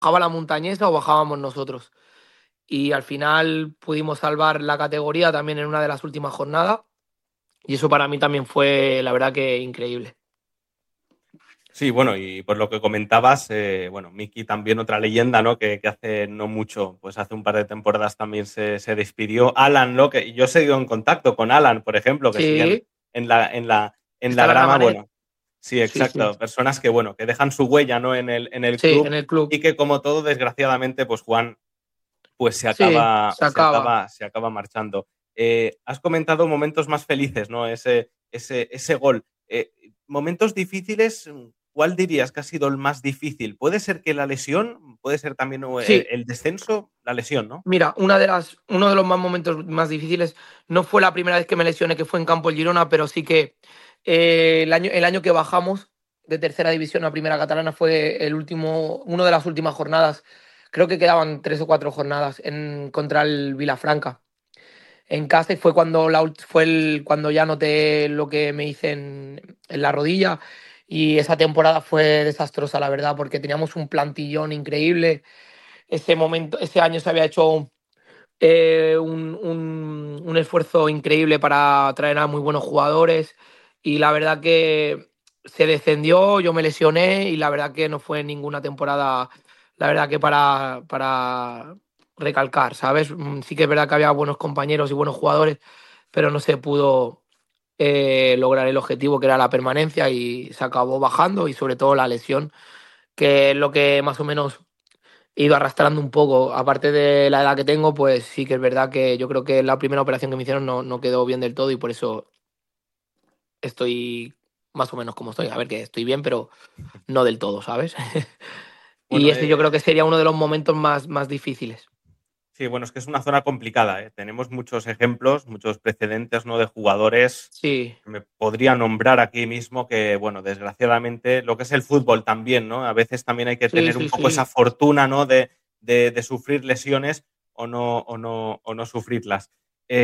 bajaba la montañesa o bajábamos nosotros. Y al final pudimos salvar la categoría también en una de las últimas jornadas. Y eso para mí también fue, la verdad, que increíble. Sí, bueno, y por lo que comentabas, bueno, Miki también otra leyenda, ¿no? Que hace no mucho, pues hace un par de temporadas también se despidió. Alan Locke, y yo he seguido en contacto con Alan, por ejemplo, que siguen Sí, en está la en la grama, Gramanet. bueno, sí, Sí, sí. exacto, personas que, bueno, que dejan su huella, ¿no? En el Sí, en club el club. y que como todo, desgraciadamente, pues Juan, pues Sí, se acaba. se acaba marchando. Has comentado momentos más felices, ¿no? Ese gol. Momentos difíciles, ¿cuál dirías que ha sido el más difícil? ¿Puede ser que la lesión? ¿Puede ser también Sí, el descenso? La lesión, ¿no? mira, uno de los más momentos más difíciles no fue la primera vez que me lesioné, que fue en Campo el Girona, pero sí que el año que bajamos de tercera división a primera catalana fue uno de las últimas jornadas. Creo que quedaban 3 o 4 jornadas contra el Vilafranca en casa y fue cuando ya noté lo que me hice en la rodilla y esa temporada fue desastrosa, la verdad, porque teníamos un plantillón increíble. Ese año se había hecho un esfuerzo increíble para traer a muy buenos jugadores y la verdad que se descendió, yo me lesioné y la verdad que no fue ninguna temporada, la verdad que para recalcar, ¿sabes? Sí que es verdad que había buenos compañeros y buenos jugadores, pero no se pudo lograr el objetivo que era la permanencia y se acabó bajando y sobre todo la lesión, que es lo que más o menos he ido arrastrando un poco. Aparte de la edad que tengo, pues sí que es verdad que yo creo que la primera operación que me hicieron no quedó bien del todo y por eso estoy más o menos como estoy. A ver, que estoy bien, pero no del todo, ¿sabes? Y Bueno, ese yo creo que sería uno de los momentos más difíciles. sí, bueno, es que es una zona complicada, ¿eh? Tenemos muchos ejemplos, muchos precedentes, ¿no? De jugadores Sí, que me podría nombrar aquí mismo que, bueno, desgraciadamente, lo que es el fútbol también, ¿no? A veces también hay que sí, tener sí, un poco esa sí. fortuna, ¿no? De sufrir lesiones o no sufrirlas.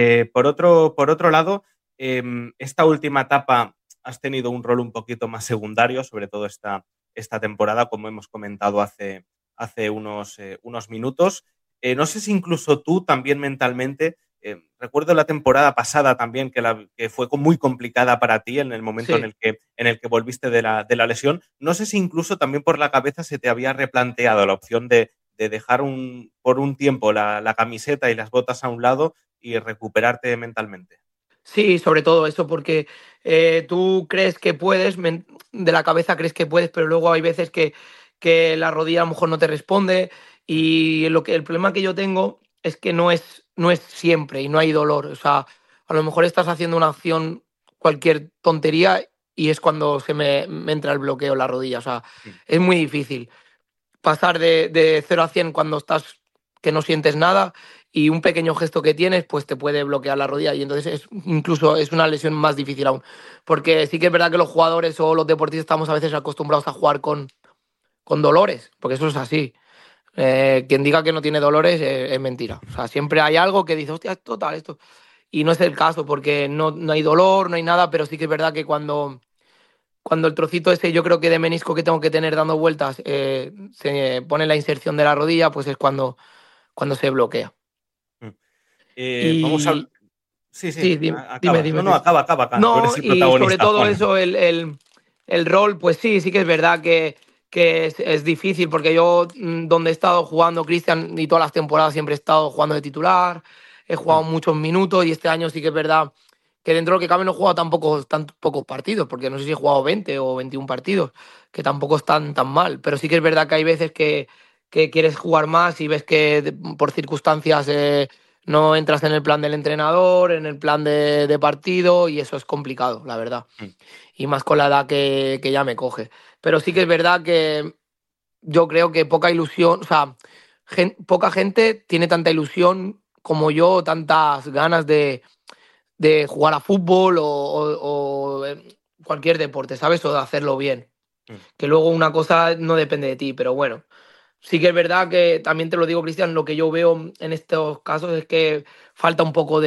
Por otro lado, esta última etapa has tenido un rol un poquito más secundario, sobre todo esta temporada, como hemos comentado hace unos minutos. No sé si incluso tú también mentalmente, recuerdo la temporada pasada también que fue muy complicada para ti en el momento Sí. en el que volviste de la lesión. No sé si incluso también por la cabeza se te había replanteado la opción de dejar por un tiempo la camiseta y las botas a un lado y recuperarte mentalmente. Sí, sobre todo eso, porque tú crees que puedes, de la cabeza crees que puedes, pero luego hay veces que la rodilla a lo mejor no te responde Mm, y el problema que yo tengo es que no es siempre y no hay dolor. O sea, a lo mejor estás haciendo una acción, cualquier tontería y es cuando me entra el bloqueo en la rodilla. O sea, mm. es muy difícil pasar de 0 a 100 cuando estás que no sientes nada y un pequeño gesto que tienes pues te puede bloquear la rodilla y entonces incluso es una lesión más difícil aún. Porque sí que es verdad que los jugadores o los deportistas estamos a veces acostumbrados a jugar con dolores, porque eso es así. Quien diga que no tiene dolores es mentira. O sea, siempre hay algo que dice, hostia, esto tal, esto. Y no es el caso porque no hay dolor, no hay nada, pero sí que es verdad que cuando el trocito ese yo creo que de menisco que tengo que tener dando vueltas se pone la inserción de la rodilla, pues es cuando se bloquea. Mm. Vamos a... Y Sí, sí, sí, dime, acaba. dime, No, no, dime. acaba, acaba. Tú No, eres el y sobre protagonista, todo Juan. eso, el rol, pues sí que es verdad que es difícil, porque yo donde he estado jugando, Cristian, y todas las temporadas siempre he estado jugando de titular, he jugado Mm, muchos minutos y este año sí que es verdad que dentro de lo que cabe no he jugado tan pocos partidos, porque no sé si he jugado 20 o 21 partidos, que tampoco están tan mal, pero sí que es verdad que hay veces que quieres jugar más y ves que por circunstancias no entras en el plan del entrenador, en el plan de partido y eso es complicado, la verdad. mm. Y más con la edad que ya me coge. Pero sí que es verdad que yo creo que poca ilusión, o sea, poca gente tiene tanta ilusión como yo, tantas ganas de jugar a fútbol o cualquier deporte, ¿sabes? O de hacerlo bien. Mm. Que luego una cosa no depende de ti, pero bueno. Sí que es verdad que también te lo digo, Cristian, lo que yo veo en estos casos es que falta un poco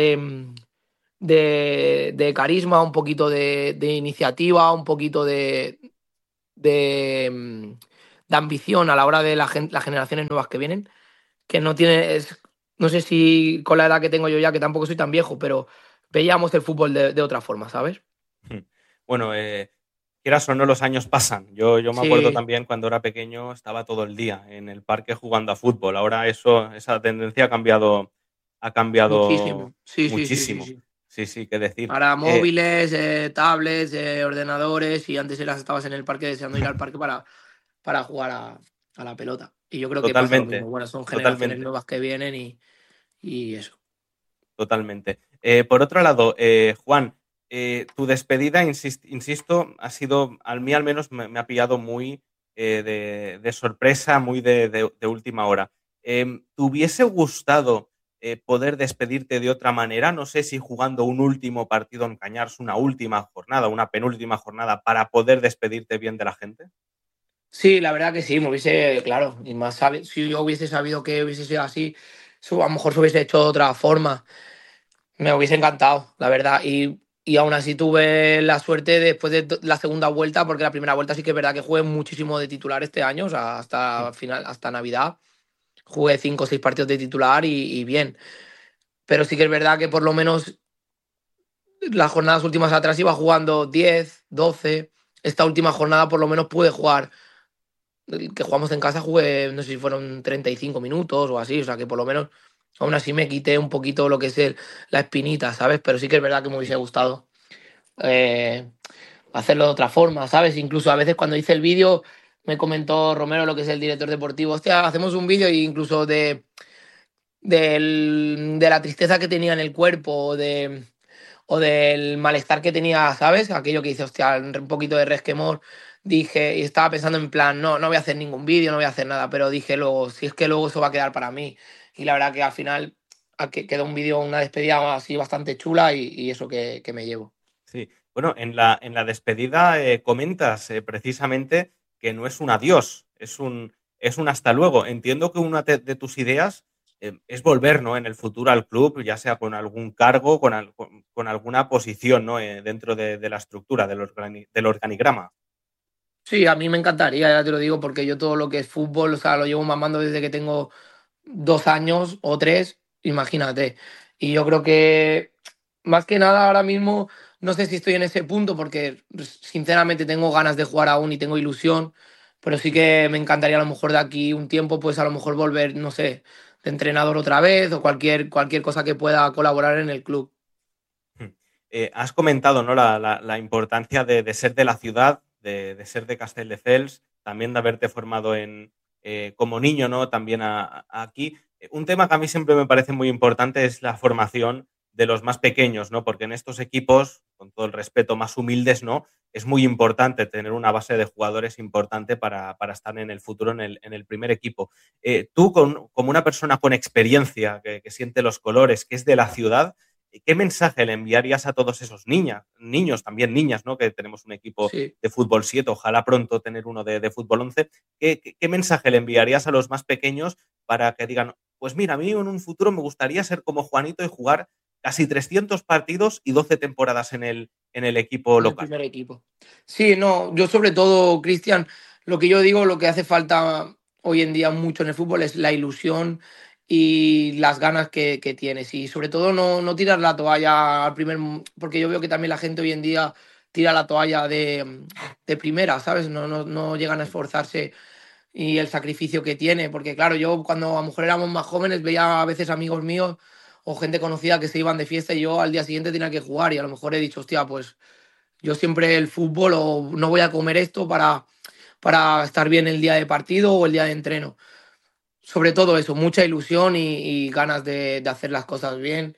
de carisma, un poquito de iniciativa, un poquito de, de ambición a la hora de las generaciones nuevas que vienen, que no tiene, no sé si con la edad que tengo yo ya, que tampoco soy tan viejo, pero veíamos el fútbol de otra forma, ¿sabes? Bueno, quieras o no, los años pasan. Yo me acuerdo Sí, también cuando era pequeño, estaba todo el día en el parque jugando a fútbol. Ahora esa tendencia ha cambiado muchísimo. Sí, sí, sí, sí, muchísimo. sí. Sí, sí, qué decir. Ahora móviles, tablets, ordenadores, y antes estabas en el parque deseando ir al parque para jugar a la pelota. Y yo creo que pasa lo mismo. Totalmente, Bueno, son generaciones totalmente, nuevas que vienen y eso. totalmente. Por otro lado, Juan, tu despedida, insisto, ha sido, a mí al menos me ha pillado muy de sorpresa, muy de última hora. ¿Te hubiese gustado poder despedirte de otra manera? No sé si jugando un último partido en Cañars, una última jornada, una penúltima jornada, para poder despedirte bien de la gente. Sí, la verdad que sí, me hubiese, claro, y más si yo hubiese sabido que hubiese sido así, a lo mejor se hubiese hecho de otra forma. Me hubiese encantado, la verdad. Y aún así tuve la suerte después de la segunda vuelta, porque la primera vuelta sí que es verdad que jugué muchísimo de titular este año, o sea, hasta final, hasta Navidad. Jugué 5 o 6 partidos de titular y bien. Pero sí que es verdad que por lo menos las jornadas últimas atrás iba jugando 10, 12. Esta última jornada por lo menos pude jugar. El que jugamos en casa jugué, no sé si fueron 35 minutos o así, o sea que por lo menos aún así me quité un poquito lo que es la espinita, ¿sabes? Pero sí que es verdad que me hubiese gustado eh, hacerlo de otra forma, ¿sabes? Incluso a veces cuando hice el vídeo me comentó Romero, lo que es el director deportivo, hostia, hacemos un vídeo e incluso de la tristeza que tenía en el cuerpo o del malestar que tenía, ¿sabes? Aquello que hice, hostia, un poquito de resquemor. Dije, y estaba pensando en plan, no, no voy a hacer ningún vídeo, no voy a hacer nada, pero dije luego, si es que luego eso va a quedar para mí. Y la verdad que al final quedó un vídeo, una despedida así bastante chula y eso que me llevo. Sí, bueno, en la despedida comentas precisamente que no es un adiós, es un hasta luego. Entiendo que una de tus ideas es volver, ¿no? En el futuro al club, ya sea con algún cargo, con alguna posición, ¿no? Dentro de la estructura, del organigrama. Sí, a mí me encantaría, ya te lo digo, porque yo todo lo que es fútbol, o sea, lo llevo mamando desde que tengo 2 años o tres, imagínate. Y yo creo que más que nada ahora mismo no sé si estoy en ese punto porque sinceramente tengo ganas de jugar aún y tengo ilusión, pero sí que me encantaría a lo mejor de aquí un tiempo pues a lo mejor volver, no sé, de entrenador otra vez o cualquier cosa que pueda colaborar en el club. Has comentado, ¿no? La importancia de ser de la ciudad, de ser de Castelldefels, también de haberte formado como niño, ¿no? También aquí. Un tema que a mí siempre me parece muy importante es la formación de los más pequeños, ¿no? Porque en estos equipos, con todo el respeto, más humildes, ¿no? Es muy importante tener una base de jugadores importante para estar en el futuro en el primer equipo. Tú, como una persona con experiencia, que siente los colores, que es de la ciudad, ¿qué mensaje le enviarías a todos esos niños, también niñas, ¿no? Que tenemos un equipo Sí. de fútbol 7, ojalá pronto tener uno de fútbol 11. ¿Qué mensaje le enviarías a los más pequeños para que digan, pues mira, a mí en un futuro me gustaría ser como Juanito y jugar casi 300 partidos y 12 temporadas en el equipo En el local? primer equipo. Sí, no, yo sobre todo, Cristian, lo que yo digo, lo que hace falta hoy en día mucho en el fútbol es la ilusión y las ganas que tienes. Y sobre todo no tirar la toalla al porque yo veo que también la gente hoy en día tira la toalla de primera, ¿sabes? No llegan a esforzarse y el sacrificio que tiene. Porque claro, yo cuando a lo mejor éramos más jóvenes veía a veces amigos míos o gente conocida que se iban de fiesta y yo al día siguiente tenía que jugar y a lo mejor he dicho, hostia, pues yo siempre el fútbol o no voy a comer esto para estar bien el día de partido o el día de entreno. Sobre todo eso, mucha ilusión y ganas de hacer las cosas bien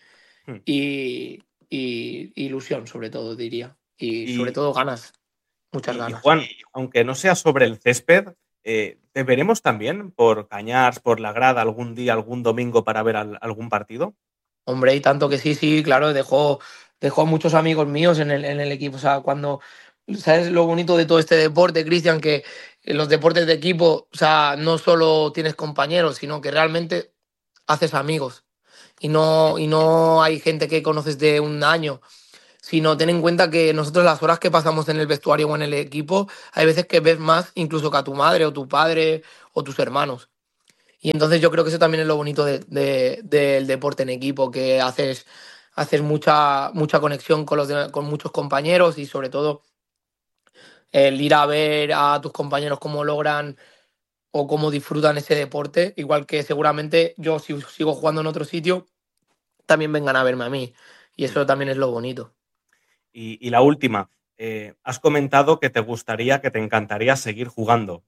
y ilusión sobre todo diría. Y sobre Y, todo ganas, muchas y ganas. Juan, aunque no sea sobre el césped, ¿te veremos también por Cañars, por la grada algún día, algún domingo para ver algún partido? Hombre, y tanto que sí, sí, claro, dejó a muchos amigos míos en el equipo. O sea, ¿sabes lo bonito de todo este deporte, Cristian? Que en los deportes de equipo, o sea, no solo tienes compañeros, sino que realmente haces amigos. Y no hay gente que conoces de un año. sino ten en cuenta que nosotros las horas que pasamos en el vestuario o en el equipo, hay veces que ves más incluso que a tu madre o tu padre o tus hermanos. Y entonces yo creo que eso también es lo bonito del deporte en equipo, que haces mucha conexión con muchos compañeros y sobre todo el ir a ver a tus compañeros cómo logran o cómo disfrutan ese deporte, igual que seguramente yo si sigo jugando en otro sitio, también vengan a verme a mí. Y Mm. eso también es lo bonito. Y la última, has comentado que te gustaría, que te encantaría seguir jugando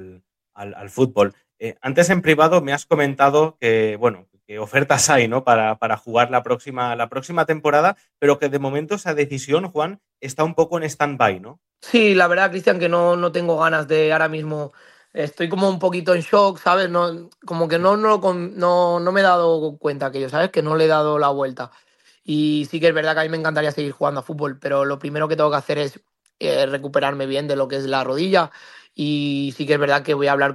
al fútbol. Antes en privado me has comentado que, bueno, que ofertas hay, ¿no? Para jugar la próxima temporada, pero que de momento esa decisión, Juan, está un poco en stand-by, ¿no? Sí, la verdad, Cristian, que no tengo ganas de ahora mismo. Estoy como un poquito en shock, ¿sabes? No, como que Mm, no me he dado cuenta que yo, ¿sabes? Que no le he dado la vuelta. Y sí que es verdad que a mí me encantaría seguir jugando a fútbol, pero lo primero que tengo que hacer es recuperarme bien de lo que es la rodilla. Y sí que es verdad que voy a hablar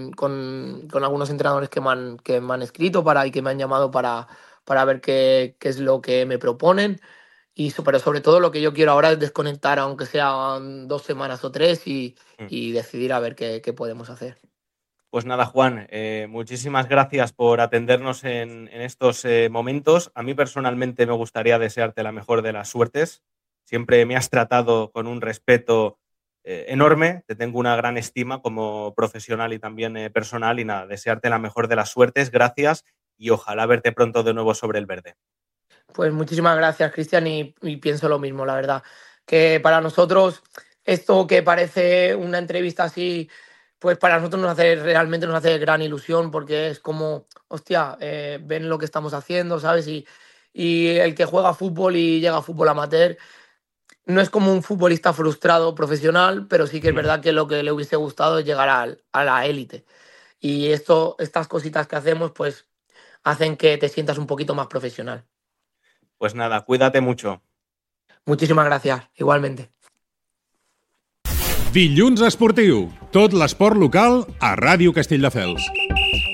con algunos entrenadores que me han escrito y que me han llamado para ver qué es lo que me proponen. Pero sobre todo lo que yo quiero ahora es desconectar, aunque sean 2 semanas o 3, mm. y decidir a ver qué podemos hacer. Pues nada, Juan, muchísimas gracias por atendernos en estos momentos. A mí personalmente me gustaría desearte la mejor de las suertes. Siempre me has tratado con un respeto enorme, te tengo una gran estima como profesional y también personal y nada, desearte la mejor de las suertes, gracias y ojalá verte pronto de nuevo sobre el verde. Pues muchísimas gracias, Cristian, y pienso lo mismo, la verdad. Que para nosotros, esto que parece una entrevista así, pues para nosotros realmente nos hace gran ilusión, porque es como, hostia, ven lo que estamos haciendo, ¿sabes? Y el que juega fútbol y llega a fútbol amateur, no es como un futbolista frustrado profesional, pero sí que es verdad que lo que le hubiese gustado es llegar a la élite. Y estas cositas que hacemos, pues hacen que te sientas un poquito más profesional. Pues nada, cuídate mucho. Muchísimas gracias, igualmente. Dilluns Esportiu. Tot l'esport local a Ràdio Castelldefels.